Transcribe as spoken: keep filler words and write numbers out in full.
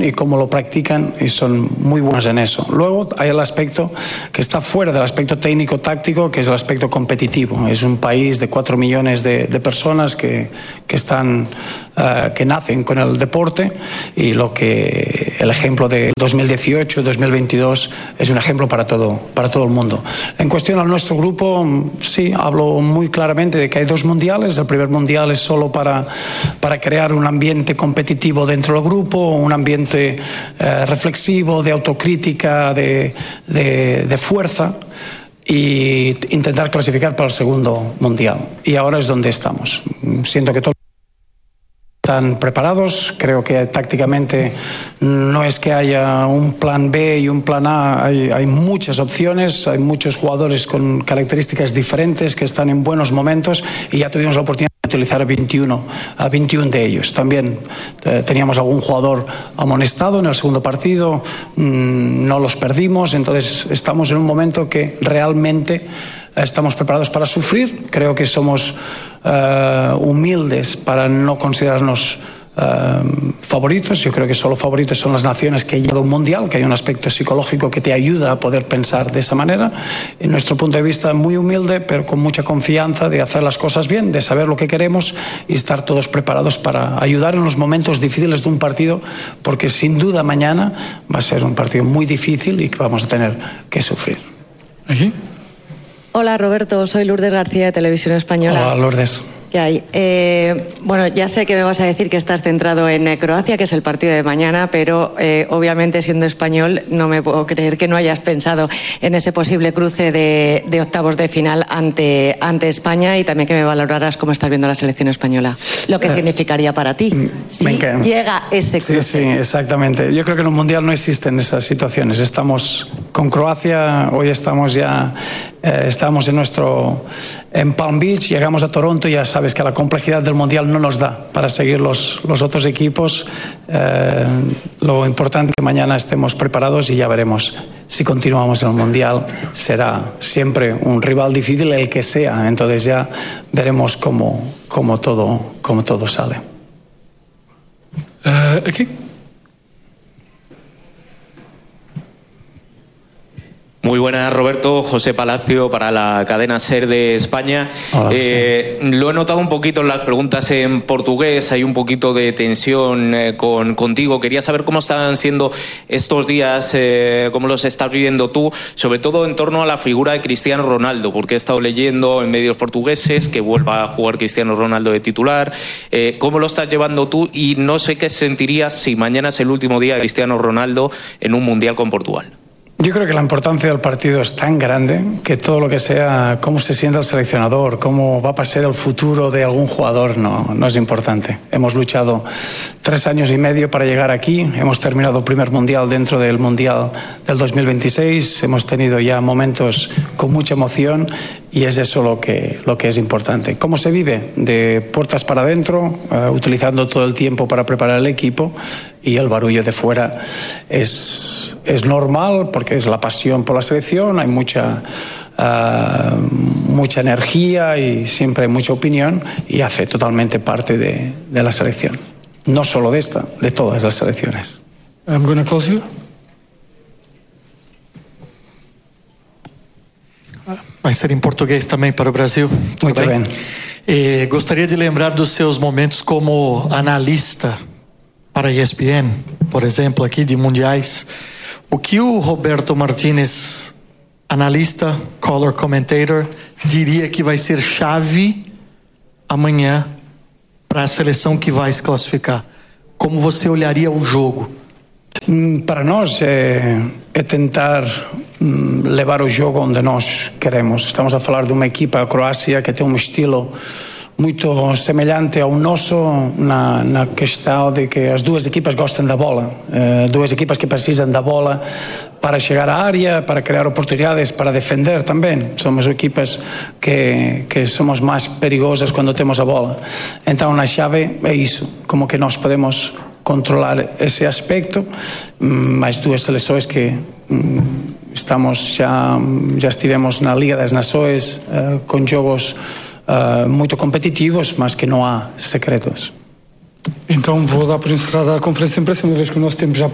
y cómo lo practican, y son muy buenos en eso. Luego hay el aspecto que está fuera del aspecto técnico-táctico, que es el aspecto competitivo. Es un país de cuatro millones de, de personas que, que, están, uh, que nacen con el deporte, y lo que el ejemplo de dos mil dieciocho dos mil veintidós es un ejemplo para todo, para todo el mundo. En cuestión a nuestro grupo, sí, hablo muy claramente de que hay dos mundiales. El primer mundial es solo para, para crear un ambiente competitivo dentro del grupo, un ambiente eh, reflexivo, de autocrítica, de, de, de fuerza, y intentar clasificar para el segundo mundial. Y ahora es donde estamos. Siento que todos están preparados. Creo que tácticamente no es que haya un plan B y un plan A, hay, hay muchas opciones, hay muchos jugadores con características diferentes que están en buenos momentos, y ya tuvimos la oportunidad de utilizar a veintiuno, a veintiuno de ellos. También eh, teníamos algún jugador amonestado en el segundo partido, mmm, no los perdimos, entonces estamos en un momento que realmente estamos preparados para sufrir. Creo que somos uh, humildes para no considerarnos uh, favoritos. Yo creo que solo favoritos son las naciones que llevan un mundial, que hay un aspecto psicológico que te ayuda a poder pensar de esa manera. En nuestro punto de vista, muy humilde, pero con mucha confianza de hacer las cosas bien, de saber lo que queremos y estar todos preparados para ayudar en los momentos difíciles de un partido, porque sin duda mañana va a ser un partido muy difícil y que vamos a tener que sufrir. ¿Aquí? Hola Roberto, soy Lourdes García de Televisión Española. Hola Lourdes. ¿Qué hay? Eh, bueno, ya sé que me vas a decir que estás centrado en eh, Croacia, que es el partido de mañana, pero eh, obviamente siendo español no me puedo creer que no hayas pensado en ese posible cruce de, de octavos de final ante, ante España, y también que me valoraras cómo estás viendo la selección española, lo que eh, significaría para ti si llega ese cruce. Sí, sí, exactamente. Yo creo que en un mundial no existen esas situaciones. Estamos con Croacia, hoy estamos ya eh, estamos en nuestro en Palm Beach, llegamos a Toronto, ya sabes que la complejidad del mundial no nos da para seguir los, los otros equipos. Eh, lo importante es que mañana estemos preparados y ya veremos si continuamos en el mundial. Será siempre un rival difícil, el que sea, entonces ya veremos cómo, cómo, todo, cómo todo sale. Uh, aquí. Muy buenas, Roberto. José Palacio para la cadena SER de España. Hola, eh, lo he notado un poquito en las preguntas en portugués, hay un poquito de tensión eh, con, contigo. Quería saber cómo están siendo estos días, eh, cómo los estás viviendo tú, sobre todo en torno a la figura de Cristiano Ronaldo, porque he estado leyendo en medios portugueses que vuelva a jugar Cristiano Ronaldo de titular. Eh, ¿Cómo lo estás llevando tú? Y no sé qué sentirías si mañana es el último día de Cristiano Ronaldo en un Mundial con Portugal. Yo creo que la importancia del partido es tan grande que todo lo que sea cómo se siente el seleccionador, cómo va a pasar el futuro de algún jugador, no, no es importante. Hemos luchado tres años y medio para llegar aquí, hemos terminado el primer mundial dentro del mundial del dos mil veintiséis, hemos tenido ya momentos con mucha emoción y es eso lo que, lo que es importante. ¿Cómo se vive? De puertas para adentro, uh, utilizando todo el tiempo para preparar el equipo, y el barullo de fuera es, es normal porque es la pasión por la selección, hay mucha, uh, mucha energía y siempre hay mucha opinión y hace totalmente parte de, de la selección. No solo de esta, de todas las selecciones. I'm going to close you. Vai ser em português também para o Brasil. Tudo Muito bem? bem. Eh, gostaria de lembrar dos seus momentos como analista para a E S P N, por exemplo, aqui de mundiais. O que o Roberto Martínez, analista, color commentator, diria que vai ser chave amanhã para a seleção que vai se classificar? Como você olharia o jogo? Para nós é, é tentar hum, levar o jogo onde nós queremos. Estamos a falar de uma equipa, a Croácia, que tem um estilo muito semelhante ao nosso na, na questão de que as duas equipas gostam da bola, uh, duas equipas que precisam da bola para chegar à área, para criar oportunidades, para defender também. Somos equipas que, que somos mais perigosas quando temos a bola. Então a chave é isso, como que nós podemos controlar esse aspecto. As duas seleções que estamos já, já estivemos na Liga das Nações uh, com jogos Uh, muito competitivos, mas que não há segredos. Então vou dar por encerrada a conferência de imprensa, uma vez que o nosso tempo já